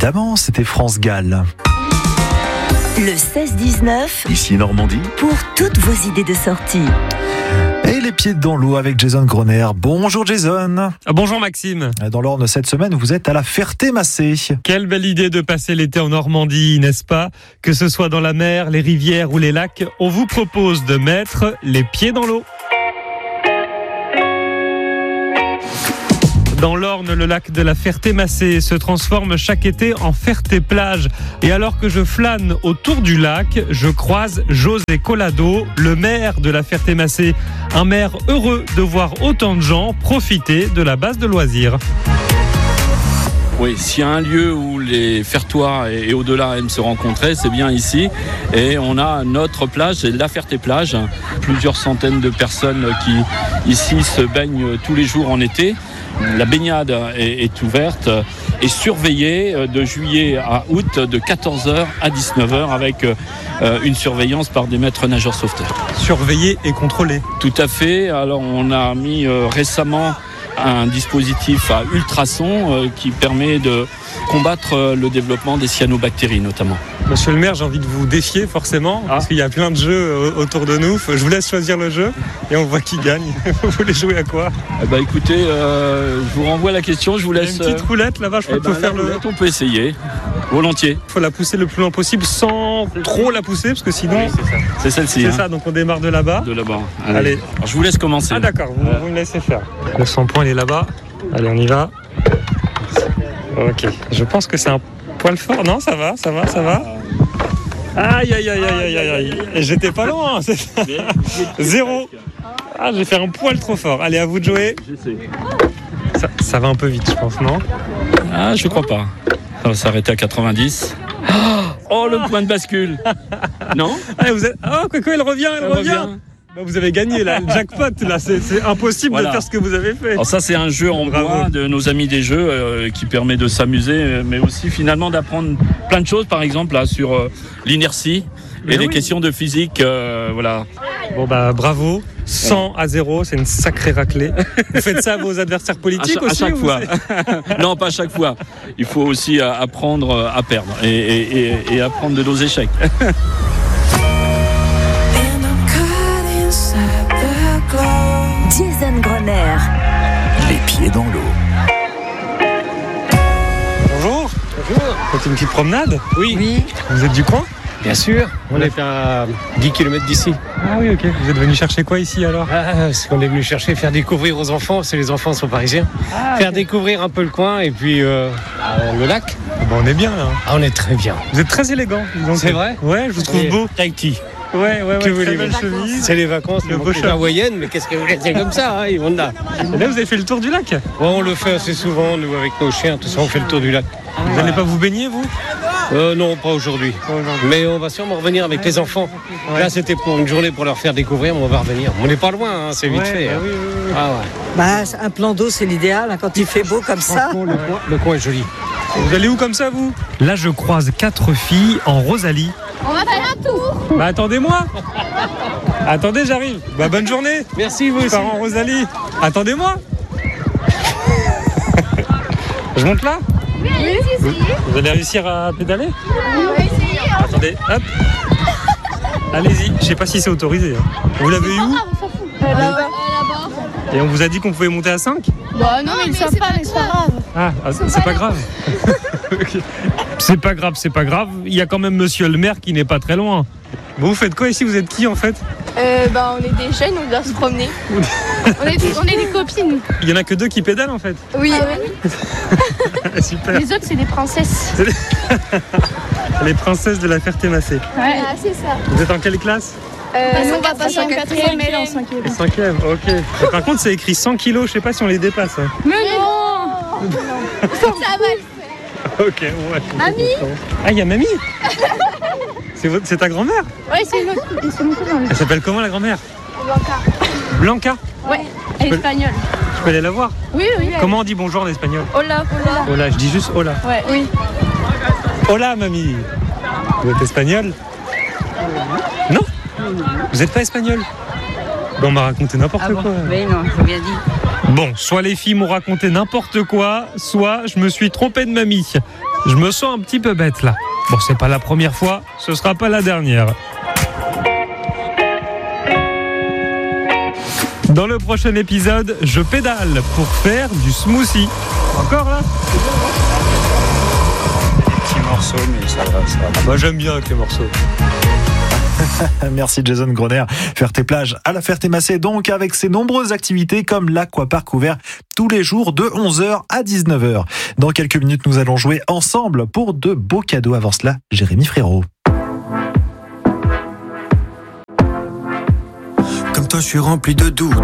évidemment, c'était France Gall. Le 16-19, Ici Normandie. pour toutes vos idées de sortie. Et les pieds dans l'eau avec Jason Groner. Bonjour Jason. Bonjour Maxime. Dans l'Orne cette semaine, vous êtes à la Ferté-Massé. Quelle belle idée de passer l'été en Normandie, n'est-ce pas? Que ce soit dans la mer, les rivières ou les lacs, on vous propose de mettre les pieds dans l'eau. Dans l'Orne, le lac de la Ferté-Massé se transforme chaque été en Ferté-Plage. Et alors que je flâne autour du lac, je croise José Collado, le maire de la Ferté-Massé. Un maire heureux de voir autant de gens profiter de la base de loisirs. Oui, s'il y a un lieu où les Fertois et au-delà aiment se rencontrer, c'est bien ici. Et on a notre plage, c'est la Ferté-Plage. Plusieurs centaines de personnes qui ici se baignent tous les jours en été. La baignade est ouverte et surveillée de juillet à août de 14h à 19h avec une surveillance par des maîtres nageurs sauveteurs. Surveillé et contrôlé. Tout à fait. Alors on a mis récemment un dispositif à ultrasons qui permet de combattre le développppement des cyanobactéries notamment. Monsieur le maire, j'ai envie de vous défier forcément, parce qu'il y a plein de jeux autour de nous. Je vous laisse choisir le jeu et on voit qui gagne. Vous voulez jouer à quoi? Écoutez, je vous renvoie la question, je vous laisse... Il y a une petite roulette là-bas, je crois qu'on peut faire le... On peut essayer, volontiers. Il faut la pousser le plus loin possible sans trop la pousser, parce que sinon... Oui, c'est ça. C'est celle-ci. C'est ça, donc on démarre de là-bas. De là-bas. Allez. Alors, je vous laisse commencer. Ah d'accord, vous me laissez faire. Le 100 points, il est là-bas. Allez, on y va. Ok, je pense que c'est un poil fort. Non, ça va. Aïe. Et j'étais pas loin. Zéro. Ah, j'ai fait un poil trop fort. Allez, à vous de jouer. J'essaie. Ça va un peu vite, je pense, non? Ah, je crois pas. Ça va s'arrêter à 90. Oh, le point de bascule. Non? Ah, Coco, elle revient. Bah, vous avez gagné, là, le jackpot, là, c'est impossible de faire ce que vous avez fait. Alors ça, c'est un jeu en bois de nos amis des jeux qui permet de s'amuser, mais aussi finalement d'apprendre plein de choses, par exemple là, sur l'inertie et les questions de physique. Voilà. Bon, bravo. 100-0, c'est une sacrée raclée. Vous faites ça à vos adversaires politiques aussi? À chaque fois. Non, pas à chaque fois. Il faut aussi apprendre à perdre et apprendre de nos échecs. Jason Groner. Les pieds dans l'eau. Bonjour. Faites une petite promenade? Oui. Vous êtes du coin? Bien sûr. On est à 10 km d'ici. Ah oui, ok. Vous êtes venu chercher quoi ici alors? Ce qu'on est venu chercher, faire découvrir aux enfants, parce que les enfants sont parisiens. Faire découvrir un peu le coin et puis le lac. Bon, on est bien là. On est très bien. Vous êtes très élégant. C'est vrai? Ouais, je vous trouve beau. Tahiti. Ouais, Que très voulez-vous? belle chemise. C'est les vacances, Le beau chat. hawaïennes, mais qu'est-ce que c'est comme ça, hein, on a. Et là, vous avez fait le tour du lac? On le fait assez souvent, nous, avec nos chiens, tout ça, on fait le tour du lac. Vous n'allez pas vous baigner, vous? Non, pas aujourd'hui. Mais on va sûrement revenir avec les enfants. Ouais. Là, c'était pour une journée pour leur faire découvrir, mais on va revenir. On n'est pas loin, hein, c'est vite fait. Hein. Oui. Ah ouais. Un plan d'eau, c'est l'idéal hein, quand il fait beau comme ça. Franchement, le coin est joli. Vous allez où comme ça, vous? Là, je croise 4 filles en Rosalie. On va faire un tour. Attendez-moi. Attendez, j'arrive. Bonne journée. Merci, vous Je aussi. pars en Rosalie. Attendez-moi. Je monte là? Oui, allez-y. Vous allez réussir à pédaler? On va essayer. Attendez, hop. Allez-y. Je sais pas si c'est autorisé. Vous l'avez eu où? On s'en fout. Là-bas. Et on vous a dit qu'on pouvait monter à 5? Bah non, mais ils savent pas, mais c'est pas grave. C'est pas grave. Ok. C'est pas grave. Il y a quand même monsieur le maire qui n'est pas très loin. Bon, vous faites quoi ici? Vous êtes qui en fait? On est des jeunes, on doit se promener. on est des copines. Il y en a que 2 qui pédalent en fait. Oui. Super. Les autres, c'est des princesses. Les princesses de la Ferté-Massé. Ouais, c'est ça. Vous êtes en quelle classe? Nous, on va passer en 4e, elle en 5e. 5e, ok. Et par contre, c'est écrit 100 kilos, je sais pas si on les dépasse. Hein. Mais non. Ça va le faire. Ok, ouais. Mamie. Ah, il y a mamie. C'est ta grand-mère? Ouais, c'est une autre. Elle s'appelle comment la grand-mère? Blanca. Blanca? Ouais, elle est espagnole. Je peux aller la voir? Oui. Comment on dit bonjour en espagnol? Hola. Hola, je dis juste hola. Ouais, oui. Hola, mamie. Vous êtes espagnol? Non? Vous n'êtes pas espagnol? On m'a raconté n'importe quoi. Mais non, j'ai bien dit. Bon, soit les filles m'ont raconté n'importe quoi, soit je me suis trompé de mamie. Je me sens un petit peu bête là. Bon, c'est pas la première fois, ce sera pas la dernière. Dans le prochain épisode, je pédale pour faire du smoothie. Encore là ? Des petits morceaux, mais ça va. Moi j'aime bien avec les morceaux. Merci Jason Groner. Ferté-Plage à la Ferté-Massé, donc avec ses nombreuses activités comme l'aquapark ouvert tous les jours de 11h à 19h. Dans quelques minutes, nous allons jouer ensemble pour de beaux cadeaux. Avant cela, Jérémy Frérot. Comme toi, je suis rempli de doutes.